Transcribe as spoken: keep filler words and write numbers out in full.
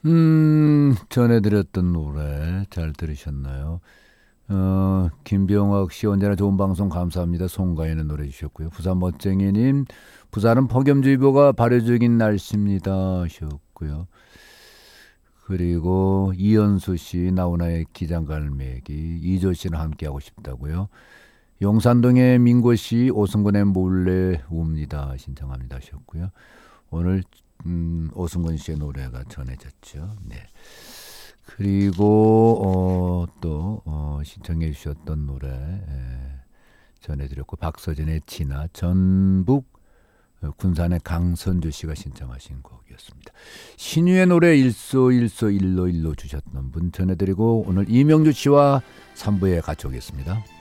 음, 전해드렸던 노래 잘 들으셨나요? 어, 김병학 씨 언제나 좋은 방송 감사합니다. 송가인의 노래 주셨고요. 부산 멋쟁이님, 부산은 폭염주의보가 발효 중인 날씨입니다 하셨고요. 그리고 이현수 씨, 나훈아의 기장갈매기, 이조 씨는 함께하고 싶다고요. 용산동의 민고 씨, 오승근의 몰래 웁니다 신청합니다 하셨고요. 오늘 음, 오승근 씨의 노래가 전해졌죠. 네. 그리고 어, 또 어, 신청해 주셨던 노래 에, 전해드렸고 박서진의 진아, 전북 군산의 강선주 씨가 신청하신 곡이었습니다. 신유의 노래 일소일소 일로일로 주셨던 분 전해드리고 오늘 이명주 씨와 삼 부에 같이 오겠습니다.